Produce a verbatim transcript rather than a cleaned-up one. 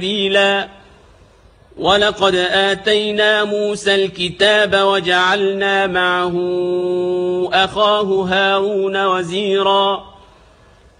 سبيلا ولقد آتينا موسى الكتاب وجعلنا معه أخاه هارون وزيرا